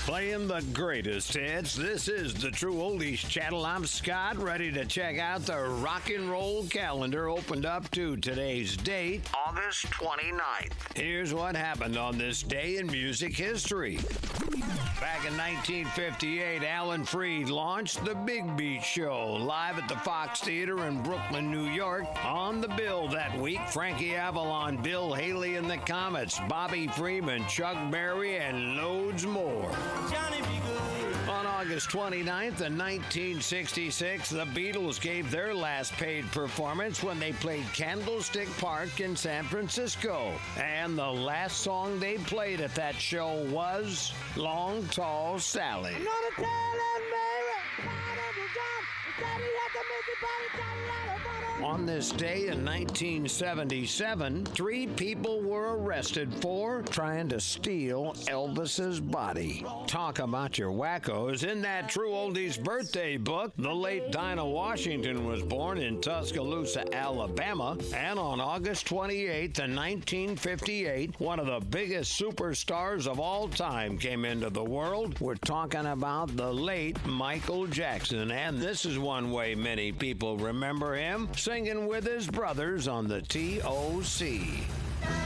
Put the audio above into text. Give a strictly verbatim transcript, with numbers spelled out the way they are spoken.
Playing the greatest hits. This is the True Oldies Channel. I'm Scott, ready to check out the rock and roll calendar opened up to today's date, August twenty-ninth. Here's what happened on this day in music history. Back in nineteen fifty-eight, Alan Freed launched The Big Beat Show live at the Fox Theater in Brooklyn, New York. On the bill that week, Frankie Avalon, Bill Haley and the Comets, Bobby Freeman, Chuck Berry, and loads more. Johnny B. Good. On August twenty-ninth in nineteen sixty-six, the Beatles gave their last paid performance when they played Candlestick Park in San Francisco. And the last song they played at that show was Long Tall Sally. I'm gonna tell Aunt Mary, Daddy had to make it by On this day in nineteen seventy-seven, three people were arrested for trying to steal Elvis's body. Talk about your wackos. In that True Oldies birthday book, the late Dinah Washington was born in Tuscaloosa, Alabama, and on August twenty-eighth in nineteen fifty-eight, one of the biggest superstars of all time came into the world. We're talking about the late Michael Jackson, and this is one way many people remember him, singing with his brothers on the T O C